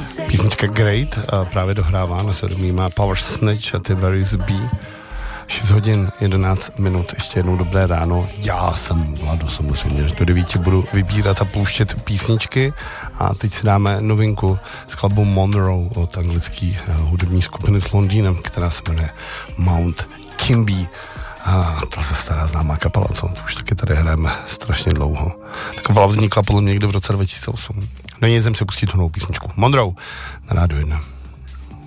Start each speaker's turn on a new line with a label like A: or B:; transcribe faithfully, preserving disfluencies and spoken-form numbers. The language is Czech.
A: Písnička Great právě dohrává na sedmý má Power Snatch a ty Various B. šest hodin, jedenáct minut, ještě jednou dobré ráno. Já jsem Vlado, samozřejmě, že do devíti budu vybírat a pouštět písničky a teď si dáme novinku z skladbu Monroe od anglické hudební skupiny s Londýnem, která se jmenuje Mount Kimby. A to se stará známá kapela, co? To už taky tady hrajeme strašně dlouho. Ta kapela vznikla podle mě někde v roce dva tisíce osm. No nic, jsem si pustit tu novou písničku. Monroe na Rádiu jedna.